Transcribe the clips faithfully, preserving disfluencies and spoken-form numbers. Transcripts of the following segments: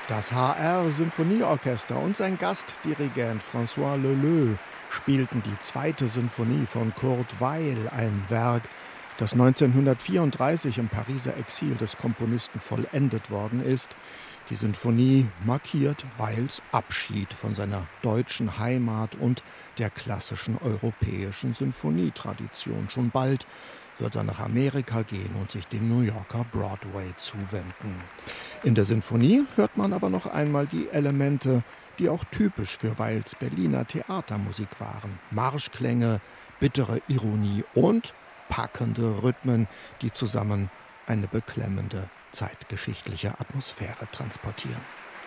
Das H R-Sinfonieorchester und sein Gastdirigent François Leleux spielten die zweite Sinfonie von Kurt Weill, ein Werk, das neunzehnhundertvierunddreißig im Pariser Exil des Komponisten vollendet worden ist. Die Sinfonie markiert Weils Abschied von seiner deutschen Heimat und der klassischen europäischen Sinfonietradition. Schon bald wird er nach Amerika gehen und sich dem New Yorker Broadway zuwenden. In der Sinfonie hört man aber noch einmal die Elemente, die auch typisch für Weils Berliner Theatermusik waren. Marschklänge, bittere Ironie und packende Rhythmen, die zusammen eine beklemmende zeitgeschichtliche Atmosphäre transportieren.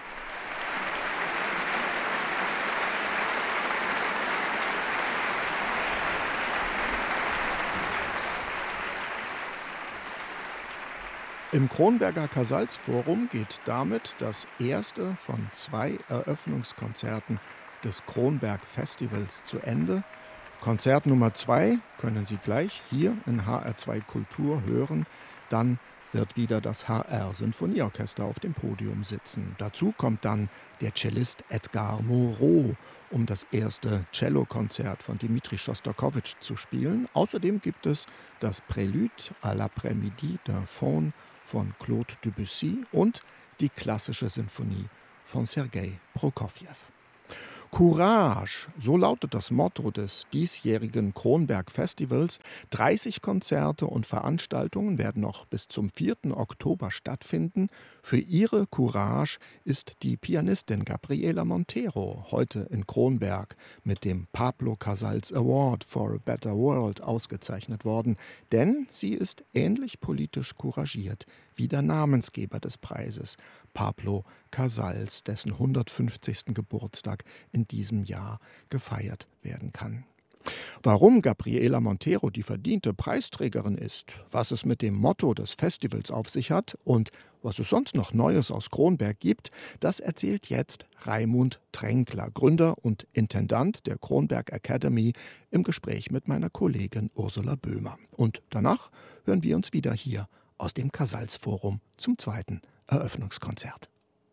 Im Kronberger Casals-Forum geht damit das erste von zwei Eröffnungskonzerten des Kronberg-Festivals zu Ende. Konzert Nummer zwei können Sie gleich hier in H R zwei Kultur hören. Dann wird wieder das H R-Sinfonieorchester auf dem Podium sitzen. Dazu kommt dann der Cellist Edgar Moreau, um das erste Cellokonzert von Dmitri Schostakowitsch zu spielen. Außerdem gibt es das Prélude à l'après-midi d'un faune von Claude Debussy und die klassische Sinfonie von Sergei Prokofjew. Courage, so lautet das Motto des diesjährigen Kronberg-Festivals. dreißig Konzerte und Veranstaltungen werden noch bis zum vierten Oktober stattfinden. Für ihre Courage ist die Pianistin Gabriela Montero heute in Kronberg mit dem Pablo Casals Award for a Better World ausgezeichnet worden. Denn sie ist ähnlich politisch couragiert wie der Namensgeber des Preises, Pablo Casals, dessen hundertfünfzigsten Geburtstag in diesem Jahr gefeiert werden kann. Warum Gabriela Montero die verdiente Preisträgerin ist, was es mit dem Motto des Festivals auf sich hat und was es sonst noch Neues aus Kronberg gibt, das erzählt jetzt Raimund Tränkler, Gründer und Intendant der Kronberg Academy, im Gespräch mit meiner Kollegin Ursula Böhmer. Und danach hören wir uns wieder hier aus dem Casals-Forum zum zweiten Eröffnungskonzert.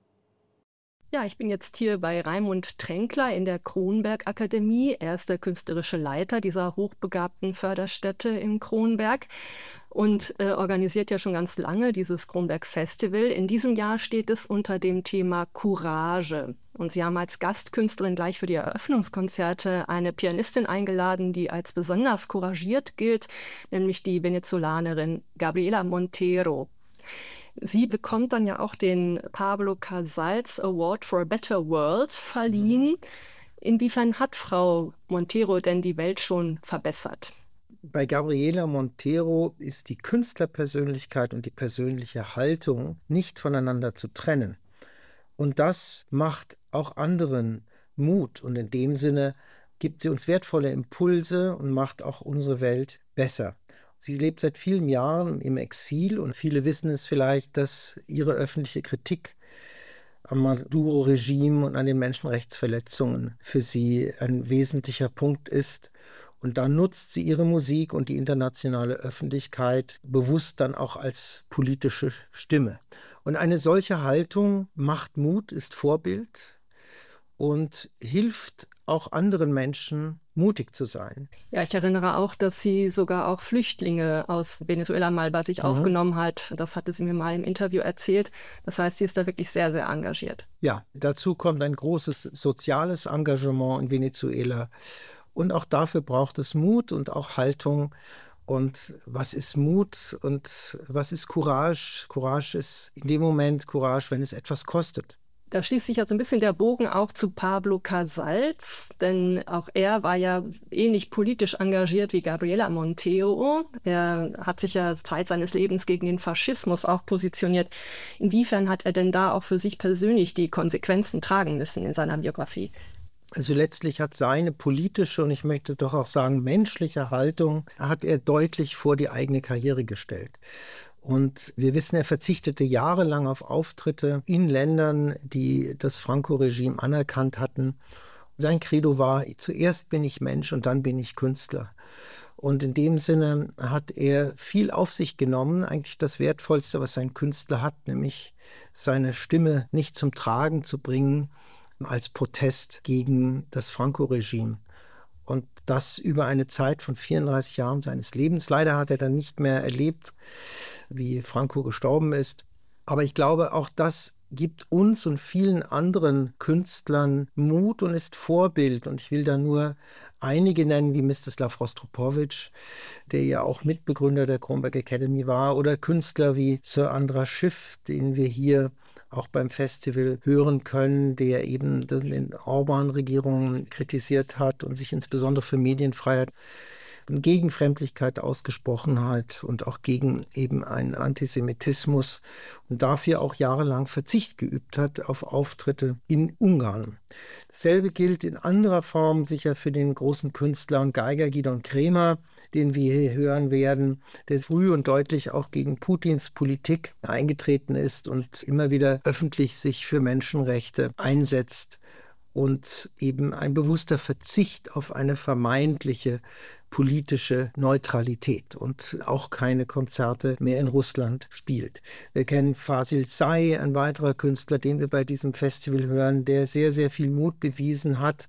Ja, ich bin jetzt hier bei Raimund Tränkler in der Kronberg Akademie. Er ist der künstlerische Leiter dieser hochbegabten Förderstätte im Kronberg und äh, organisiert ja schon ganz lange dieses Kronberg Festival. In diesem Jahr steht es unter dem Thema Courage. Und Sie haben als Gastkünstlerin gleich für die Eröffnungskonzerte eine Pianistin eingeladen, die als besonders couragiert gilt, nämlich die Venezolanerin Gabriela Montero. Sie bekommt dann ja auch den Pablo Casals Award for a Better World verliehen. Inwiefern hat Frau Montero denn die Welt schon verbessert? Bei Gabriela Montero ist die Künstlerpersönlichkeit und die persönliche Haltung nicht voneinander zu trennen. Und das macht auch anderen Mut. Und in dem Sinne gibt sie uns wertvolle Impulse und macht auch unsere Welt besser. Sie lebt seit vielen Jahren im Exil und viele wissen es vielleicht, dass ihre öffentliche Kritik am Maduro-Regime und an den Menschenrechtsverletzungen für sie ein wesentlicher Punkt ist. Und da nutzt sie ihre Musik und die internationale Öffentlichkeit bewusst dann auch als politische Stimme. Und eine solche Haltung macht Mut, ist Vorbild und hilft auch anderen Menschen, mutig zu sein. Ja, ich erinnere auch, dass sie sogar auch Flüchtlinge aus Venezuela mal bei sich mhm. aufgenommen hat. Das hatte sie mir mal im Interview erzählt. Das heißt, sie ist da wirklich sehr, sehr engagiert. Ja, dazu kommt ein großes soziales Engagement in Venezuela. Und auch dafür braucht es Mut und auch Haltung. Und was ist Mut und was ist Courage? Courage ist in dem Moment Courage, wenn es etwas kostet. Da schließt sich ja so ein bisschen der Bogen auch zu Pablo Casals, denn auch er war ja ähnlich politisch engagiert wie Gabriela Montero. Er hat sich ja Zeit seines Lebens gegen den Faschismus auch positioniert. Inwiefern hat er denn da auch für sich persönlich die Konsequenzen tragen müssen in seiner Biografie? Also letztlich hat seine politische und ich möchte doch auch sagen menschliche Haltung, hat er deutlich vor die eigene Karriere gestellt. Und wir wissen, er verzichtete jahrelang auf Auftritte in Ländern, die das Franco-Regime anerkannt hatten. Sein Credo war, zuerst bin ich Mensch und dann bin ich Künstler. Und in dem Sinne hat er viel auf sich genommen, eigentlich das Wertvollste, was ein Künstler hat, nämlich seine Stimme nicht zum Tragen zu bringen als Protest gegen das Franco-Regime. Und das über eine Zeit von vierunddreißig Jahren seines Lebens. Leider hat er dann nicht mehr erlebt, wie Franco gestorben ist. Aber ich glaube, auch das gibt uns und vielen anderen Künstlern Mut und ist Vorbild. Und ich will da nur einige nennen, wie Mstislav Rostropowitsch, der ja auch Mitbegründer der Kronberg Academy war, oder Künstler wie Sir Andras Schiff, den wir hier auch beim Festival hören können, der eben den Orban-Regierungen kritisiert hat und sich insbesondere für Medienfreiheit, gegen Fremdlichkeit ausgesprochen hat und auch gegen eben einen Antisemitismus und dafür auch jahrelang Verzicht geübt hat auf Auftritte in Ungarn. Dasselbe gilt in anderer Form sicher für den großen Künstler und Geiger Gidon Kremer, den wir hier hören werden, der früh und deutlich auch gegen Putins Politik eingetreten ist und immer wieder öffentlich sich für Menschenrechte einsetzt und eben ein bewusster Verzicht auf eine vermeintliche politische Neutralität und auch keine Konzerte mehr in Russland spielt. Wir kennen Fasil Say, ein weiterer Künstler, den wir bei diesem Festival hören, der sehr, sehr viel Mut bewiesen hat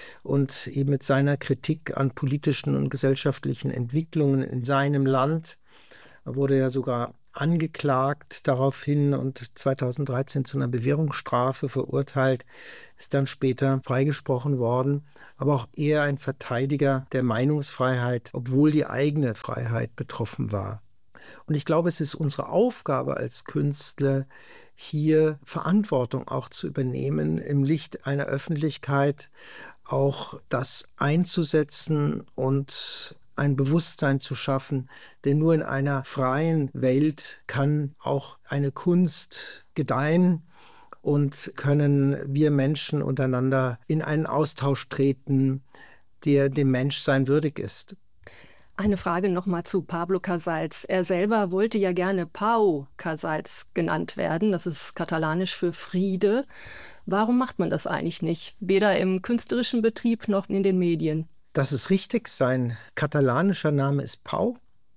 und eben mit seiner Kritik an politischen und gesellschaftlichen Entwicklungen in seinem Land, er wurde ja sogar angeklagt daraufhin und zweitausenddreizehn zu einer Bewährungsstrafe verurteilt, ist dann später freigesprochen worden. Aber auch er ein Verteidiger der Meinungsfreiheit, obwohl die eigene Freiheit betroffen war. Und ich glaube, es ist unsere Aufgabe als Künstler, hier Verantwortung auch zu übernehmen, im Licht einer Öffentlichkeit auch das einzusetzen und ein Bewusstsein zu schaffen, denn nur in einer freien Welt kann auch eine Kunst gedeihen und können wir Menschen untereinander in einen Austausch treten, der dem Menschsein würdig ist. Eine Frage nochmal zu Pablo Casals. Er selber wollte ja gerne Pau Casals genannt werden, das ist katalanisch für Friede. Warum macht man das eigentlich nicht, weder im künstlerischen Betrieb noch in den Medien? Das ist richtig, sein katalanischer Name ist Pau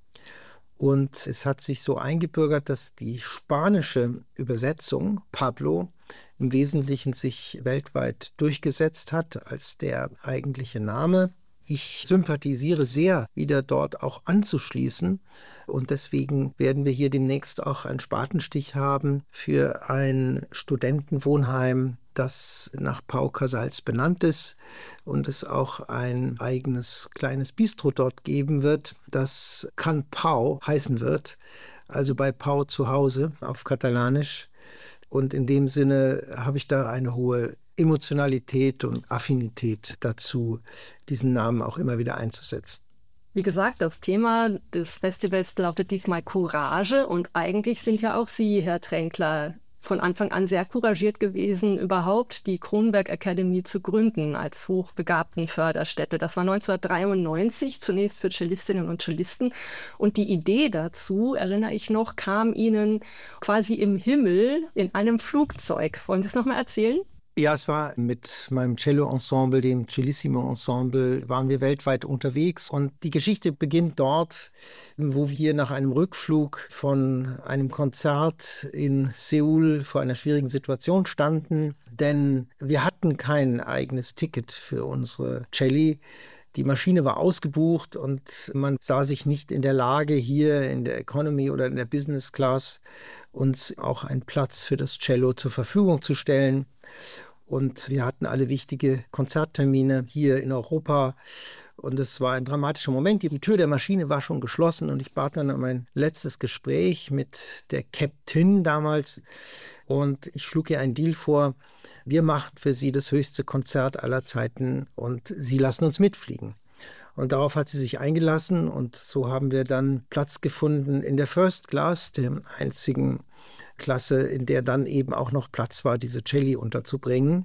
und es hat sich so eingebürgert, dass die spanische Übersetzung Pablo im Wesentlichen sich weltweit durchgesetzt hat als der eigentliche Name. Ich sympathisiere sehr, wieder dort auch anzuschließen und deswegen werden wir hier demnächst auch einen Spatenstich haben für ein Studentenwohnheim, das nach Pau Casals benannt ist und es auch ein eigenes kleines Bistro dort geben wird, das Can Pau heißen wird, also bei Pau zu Hause auf Katalanisch. Und in dem Sinne habe ich da eine hohe Emotionalität und Affinität dazu, diesen Namen auch immer wieder einzusetzen. Wie gesagt, das Thema des Festivals lautet diesmal Courage und eigentlich sind ja auch Sie, Herr Tränkler, von Anfang an sehr couragiert gewesen, überhaupt die Kronberg Academy zu gründen als hochbegabten Förderstätte. Das war neunzehnhundertdreiundneunzig, zunächst für Cellistinnen und Cellisten. Und die Idee dazu, erinnere ich noch, kam Ihnen quasi im Himmel in einem Flugzeug. Wollen Sie es noch mal erzählen? Ja, es war mit meinem Cello-Ensemble, dem Cellissimo-Ensemble, waren wir weltweit unterwegs. Und die Geschichte beginnt dort, wo wir nach einem Rückflug von einem Konzert in Seoul vor einer schwierigen Situation standen. Denn wir hatten kein eigenes Ticket für unsere Celli. Die Maschine war ausgebucht und man sah sich nicht in der Lage, hier in der Economy oder in der Business Class uns auch einen Platz für das Cello zur Verfügung zu stellen. Und wir hatten alle wichtige Konzerttermine hier in Europa. Und es war ein dramatischer Moment. Die Tür der Maschine war schon geschlossen und ich bat dann um ein letztes Gespräch mit der Captain damals. Und ich schlug ihr einen Deal vor. Wir machen für sie das höchste Konzert aller Zeiten und sie lassen uns mitfliegen. Und darauf hat sie sich eingelassen und so haben wir dann Platz gefunden in der First Class, der einzigen Klasse, in der dann eben auch noch Platz war, diese Celli unterzubringen.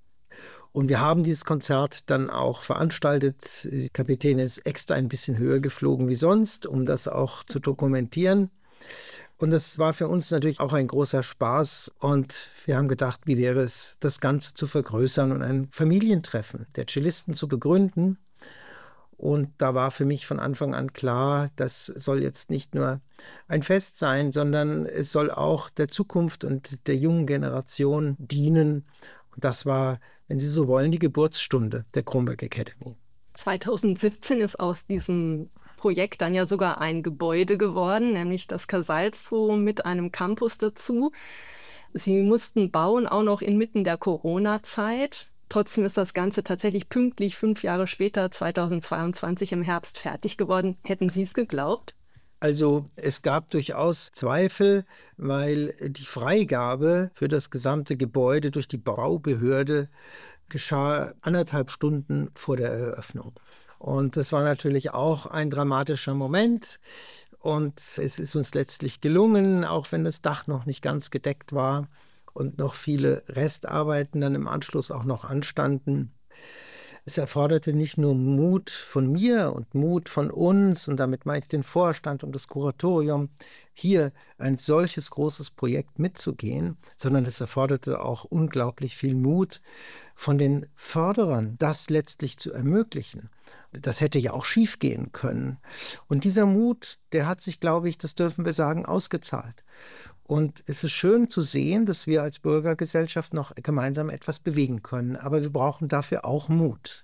Und wir haben dieses Konzert dann auch veranstaltet. Die Kapitänin ist extra ein bisschen höher geflogen wie sonst, um das auch zu dokumentieren. Und das war für uns natürlich auch ein großer Spaß. Und wir haben gedacht, wie wäre es, das Ganze zu vergrößern und ein Familientreffen der Cellisten zu begründen. Und da war für mich von Anfang an klar, das soll jetzt nicht nur ein Fest sein, sondern es soll auch der Zukunft und der jungen Generation dienen. Und das war, wenn Sie so wollen, die Geburtsstunde der Kronberg Academy. zweitausendsiebzehn ist aus diesem Projekt dann ja sogar ein Gebäude geworden, nämlich das Casals-Forum mit einem Campus dazu. Sie mussten bauen, auch noch inmitten der Corona-Zeit. Trotzdem ist das Ganze tatsächlich pünktlich fünf Jahre später, zweitausendzweiundzwanzig im Herbst, fertig geworden. Hätten Sie es geglaubt? Also es gab durchaus Zweifel, weil die Freigabe für das gesamte Gebäude durch die Baubehörde geschah anderthalb Stunden vor der Eröffnung. Und das war natürlich auch ein dramatischer Moment. Und es ist uns letztlich gelungen, auch wenn das Dach noch nicht ganz gedeckt war und noch viele Restarbeiten dann im Anschluss auch noch anstanden. Es erforderte nicht nur Mut von mir und Mut von uns, und damit meine ich den Vorstand und das Kuratorium, hier ein solches großes Projekt mitzugehen, sondern es erforderte auch unglaublich viel Mut von den Förderern, das letztlich zu ermöglichen. Das hätte ja auch schief gehen können. Und dieser Mut, der hat sich, glaube ich, das dürfen wir sagen, ausgezahlt. Und es ist schön zu sehen, dass wir als Bürgergesellschaft noch gemeinsam etwas bewegen können. Aber wir brauchen dafür auch Mut.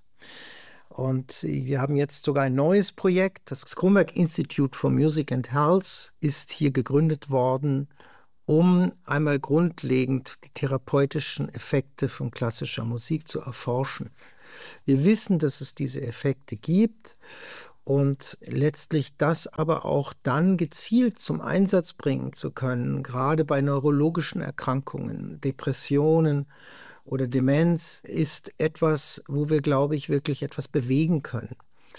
Und wir haben jetzt sogar ein neues Projekt. Das Kronberg Institute for Music and Health ist hier gegründet worden, um einmal grundlegend die therapeutischen Effekte von klassischer Musik zu erforschen. Wir wissen, dass es diese Effekte gibt. Und letztlich das aber auch dann gezielt zum Einsatz bringen zu können, gerade bei neurologischen Erkrankungen, Depressionen oder Demenz, ist etwas, wo wir, glaube ich, wirklich etwas bewegen können.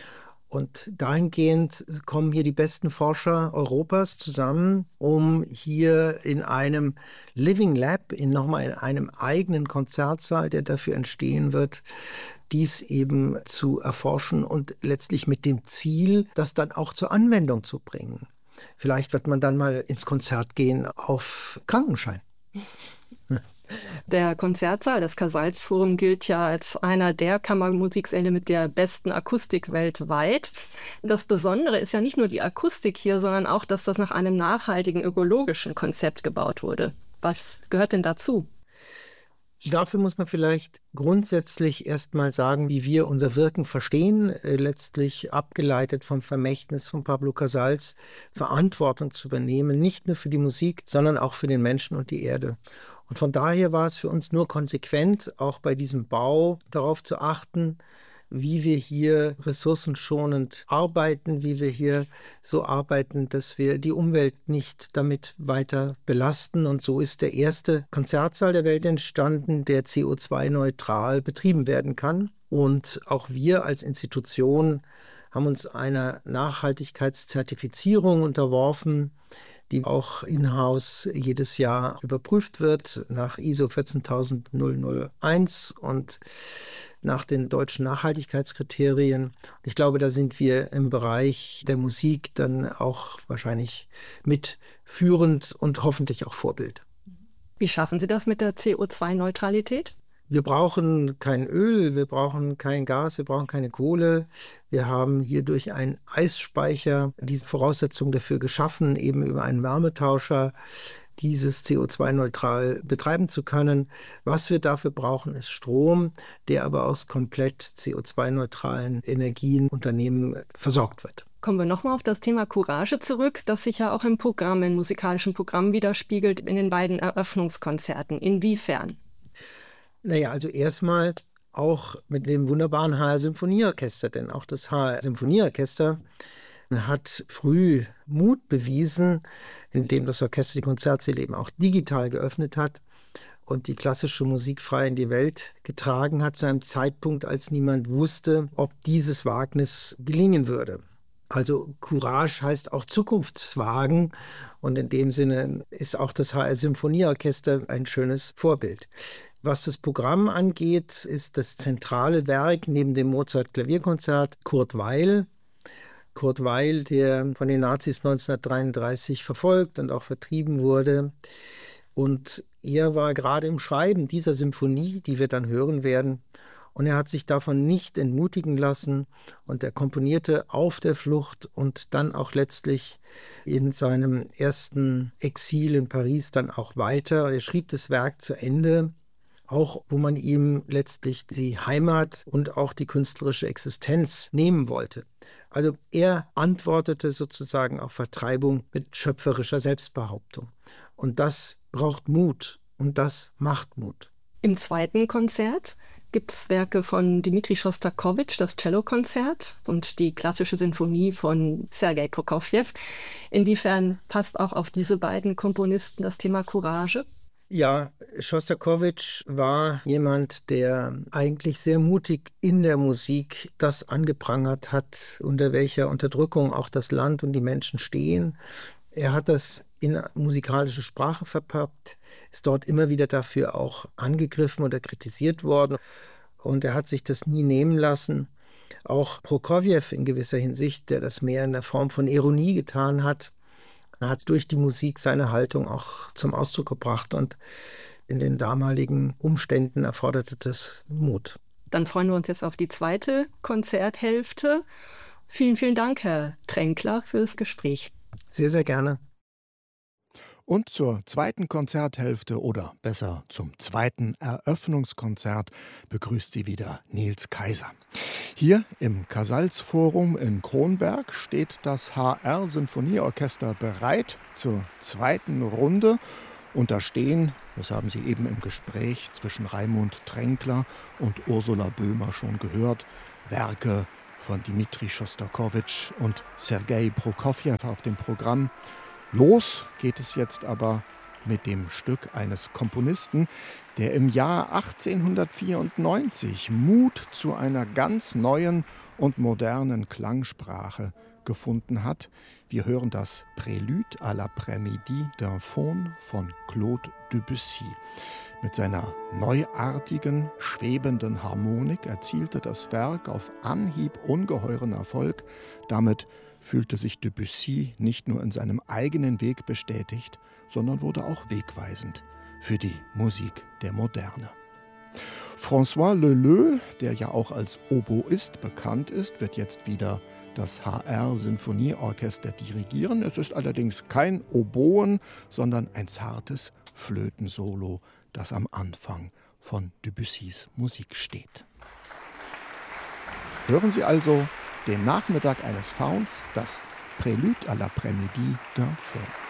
Und dahingehend kommen hier die besten Forscher Europas zusammen, um hier in einem Living Lab, in nochmal in einem eigenen Konzertsaal, der dafür entstehen wird, dies eben zu erforschen und letztlich mit dem Ziel, das dann auch zur Anwendung zu bringen. Vielleicht wird man dann mal ins Konzert gehen auf Krankenschein. Der Konzertsaal, das Casals-Forum, gilt ja als einer der Kammermusiksäle mit der besten Akustik weltweit. Das Besondere ist ja nicht nur die Akustik hier, sondern auch, dass das nach einem nachhaltigen ökologischen Konzept gebaut wurde. Was gehört denn dazu? Dafür muss man vielleicht grundsätzlich erst mal sagen, wie wir unser Wirken verstehen, äh, letztlich abgeleitet vom Vermächtnis von Pablo Casals, Verantwortung zu übernehmen, nicht nur für die Musik, sondern auch für den Menschen und die Erde. Und von daher war es für uns nur konsequent, auch bei diesem Bau darauf zu achten, wie wir hier ressourcenschonend arbeiten, wie wir hier so arbeiten, dass wir die Umwelt nicht damit weiter belasten. Und so ist der erste Konzertsaal der Welt entstanden, der C O zwei neutral betrieben werden kann. Und auch wir als Institution haben uns einer Nachhaltigkeitszertifizierung unterworfen, die auch in-house jedes Jahr überprüft wird nach I S O vierzehntausendeinhunderteins und nach den deutschen Nachhaltigkeitskriterien. Ich glaube, da sind wir im Bereich der Musik dann auch wahrscheinlich mitführend und hoffentlich auch Vorbild. Wie schaffen Sie das mit der C O zwei Neutralität? Wir brauchen kein Öl, wir brauchen kein Gas, wir brauchen keine Kohle. Wir haben hierdurch einen Eisspeicher, diese Voraussetzungen dafür geschaffen, eben über einen Wärmetauscher dieses C O zwei neutral betreiben zu können. Was wir dafür brauchen, ist Strom, der aber aus komplett C O zwei neutralen Energienunternehmen versorgt wird. Kommen wir nochmal auf das Thema Courage zurück, das sich ja auch im Programm, im musikalischen Programm widerspiegelt, in den beiden Eröffnungskonzerten. Inwiefern? Naja, also erstmal auch mit dem wunderbaren H R-Symphonieorchester, denn auch das H R-Symphonieorchester hat früh Mut bewiesen, indem das Orchester die Konzertsäle eben auch digital geöffnet hat und die klassische Musik frei in die Welt getragen hat, zu einem Zeitpunkt, als niemand wusste, ob dieses Wagnis gelingen würde. Also Courage heißt auch Zukunftswagen und in dem Sinne ist auch das H R-Symphonieorchester ein schönes Vorbild. Was das Programm angeht, ist das zentrale Werk neben dem Mozart-Klavierkonzert Kurt Weill. Kurt Weill, der von den Nazis neunzehnhundertdreiunddreißig verfolgt und auch vertrieben wurde. Und er war gerade im Schreiben dieser Symphonie, die wir dann hören werden. Und er hat sich davon nicht entmutigen lassen und er komponierte auf der Flucht und dann auch letztlich in seinem ersten Exil in Paris dann auch weiter. Er schrieb das Werk zu Ende, auch wo man ihm letztlich die Heimat und auch die künstlerische Existenz nehmen wollte. Also er antwortete sozusagen auf Vertreibung mit schöpferischer Selbstbehauptung. Und das braucht Mut und das macht Mut. Im zweiten Konzert gibt es Werke von Dmitri Schostakowitsch, das Cellokonzert und die klassische Sinfonie von Sergei Prokofjew. Inwiefern passt auch auf diese beiden Komponisten das Thema Courage? Ja, Schostakowitsch war jemand, der eigentlich sehr mutig in der Musik das angeprangert hat, unter welcher Unterdrückung auch das Land und die Menschen stehen. Er hat das in musikalische Sprache verpackt, ist dort immer wieder dafür auch angegriffen oder kritisiert worden. Und er hat sich das nie nehmen lassen. Auch Prokofjew in gewisser Hinsicht, der das mehr in der Form von Ironie getan hat, hat durch die Musik seine Haltung auch zum Ausdruck gebracht. Und in den damaligen Umständen erforderte das Mut. Dann freuen wir uns jetzt auf die zweite Konzerthälfte. Vielen, vielen Dank, Herr Tränkler, fürs Gespräch. Sehr, sehr gerne. Und zur zweiten Konzerthälfte oder besser zum zweiten Eröffnungskonzert begrüßt sie wieder Nils Kaiser. Hier im Casals-Forum in Kronberg steht das H R-Sinfonieorchester bereit zur zweiten Runde. Und da stehen, das haben Sie eben im Gespräch zwischen Raimund Tränkler und Ursula Böhmer schon gehört, Werke von Dmitri Schostakowitsch und Sergei Prokofjew auf dem Programm. Los geht es jetzt aber mit dem Stück eines Komponisten, der im Jahr achtzehnhundertvierundneunzig Mut zu einer ganz neuen und modernen Klangsprache gefunden hat. Wir hören das Prélude à l'après-midi d'un faune von Claude Debussy. Mit seiner neuartigen, schwebenden Harmonik erzielte das Werk auf Anhieb ungeheuren Erfolg. Damit fühlte sich Debussy nicht nur in seinem eigenen Weg bestätigt, sondern wurde auch wegweisend für die Musik der Moderne. François Leleux, der ja auch als Oboist bekannt ist, wird jetzt wieder das H R-Sinfonieorchester dirigieren. Es ist allerdings kein Oboen, sondern ein zartes Flötensolo, das am Anfang von Debussys Musik steht. Hören Sie also den Nachmittag eines Fauns, das Prélude à l'après-midi d'un faune.